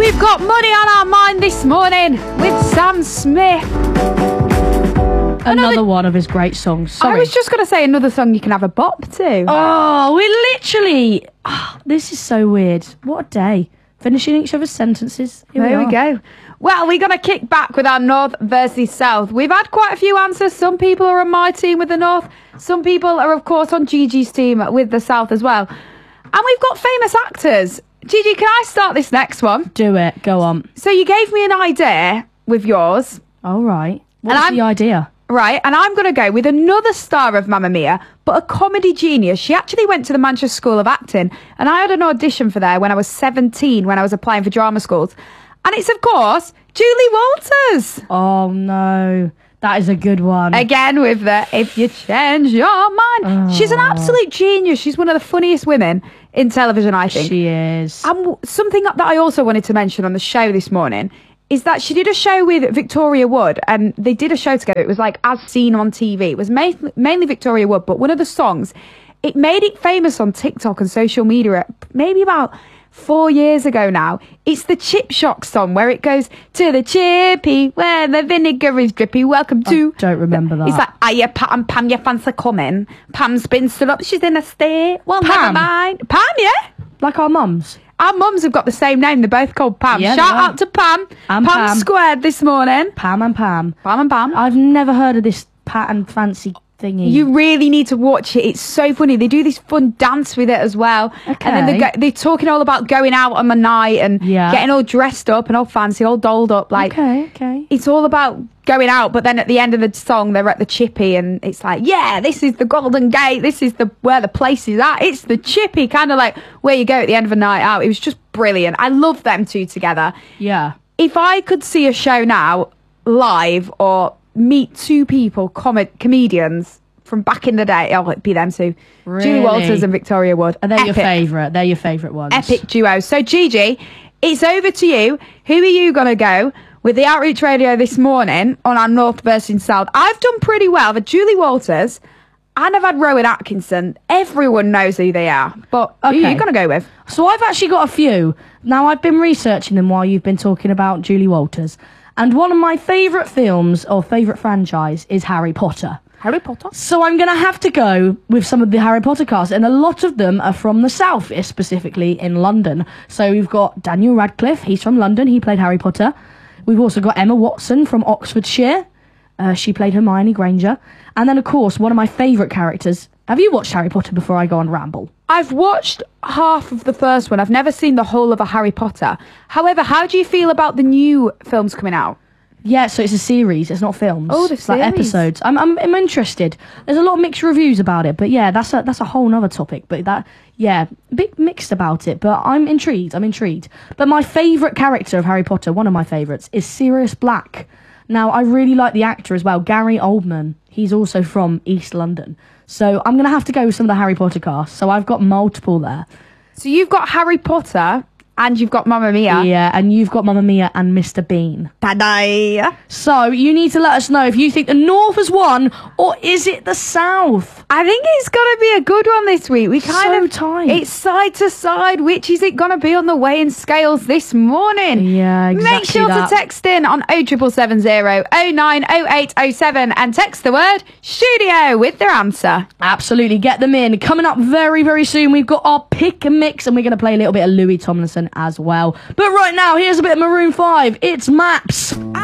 We've got money on our mind this morning with Sam Smith. Another one of his great songs. Sorry. I was just going to say another song you can have a bop to. Oh, we literally... this is so weird. What a day. Finishing each other's sentences. There we go. Well, we're going to kick back with our North versus South. We've had quite a few answers. Some people are on my team with the North. Some people are, of course, on Gigi's team with the South as well. And we've got famous actors. Gigi, can I start this next one? Do it. Go on. So you gave me an idea with yours. All right. What's the idea? Right, and I'm going to go with another star of Mamma Mia, but a comedy genius. She actually went to the Manchester School of Acting, and I had an audition for there when I was 17, when I was applying for drama schools. And it's, of course, Julie Walters. Oh, no. That is a good one. Again with the If You Change Your Mind. Oh. She's an absolute genius. She's one of the funniest women in television, I think. She is. And something that I also wanted to mention on the show this morning is that she did a show with Victoria Wood, and they did a show together. It was like As Seen on TV. It was mainly Victoria Wood, but one of the songs, it made it famous on TikTok and social media maybe about 4 years ago now. It's the Chip Shock song where it goes to the chippy where the vinegar is drippy. Welcome to... I don't remember that. It's like, are you Pat, Pam, your fans are coming. Pam's been stood up. She's in a state. Well, Pam? never mind. Pam, yeah? Like our mums. Our mums have got the same name. They're both called Pam. Yeah, Shout out to Pam. And Pam Pam. squared this morning. Pam and Pam. Pam and Pam. I've never heard of this Pat and Fancy thingy. You really need to watch it. It's so funny. They do this fun dance with it as well. Okay. And then they're talking all about going out on the night and getting all dressed up and all fancy, all dolled up. Like, Okay. it's all about going out, but then at the end of the song they're at the chippy and it's like, yeah, this is the Golden Gate, this is where the place is at, it's the chippy, kind of like where you go at the end of a night out. It was just brilliant. I love them two together. Yeah. If I could see a show now live or meet two people, comedians from back in the day, it'd be them two. Really? Julie Walters and Victoria Wood. Are they your favourite? They're your favourite ones. Epic duo. So Gigi, it's over to you. Who are you going to go with the Outreach Radio this morning on our North versus South? I've done pretty well. The Julie Walters, and I've had Rowan Atkinson. Everyone knows who they are. But who are you going to go with? So I've actually got a few. Now, I've been researching them while you've been talking about Julie Walters. And one of my favourite films or favourite franchise is Harry Potter. Harry Potter? So I'm going to have to go with some of the Harry Potter cast, and a lot of them are from the South, specifically in London. So we've got Daniel Radcliffe, he's from London, he played Harry Potter. We've also got Emma Watson from Oxfordshire, she played Hermione Granger. And then, of course, one of my favourite characters. Have you watched Harry Potter before I go on ramble? I've watched half of the first one. I've never seen the whole of a Harry Potter. However, how do you feel about the new films coming out? Yeah, so it's a series. It's not films. Oh, the it's like series. episodes. I'm interested. There's a lot of mixed reviews about it, but yeah, that's a whole nother topic. But a bit mixed about it. But I'm intrigued. But my favourite character of Harry Potter, one of my favourites, is Sirius Black. Now, I really like the actor as well, Gary Oldman. He's also from East London. So I'm gonna have to go with some of the Harry Potter cast. So I've got multiple there. So you've got Harry Potter. And you've got Mamma Mia. Yeah, and you've got Mamma Mia and Mr. Bean. Ta-da! So, you need to let us know if you think the North has won, or is it the South? I think it's going to be a good one this week. We kind of tight. It's side to side. Which is it going to be on the weighing scales this morning? Yeah, exactly. Make sure to text in on 07770 090807 and text the word studio with their answer. Absolutely, get them in. Coming up very, very soon, we've got our pick and mix, and we're going to play a little bit of Louis Tomlinson as well. But right now, here's a bit of Maroon 5. It's Maps.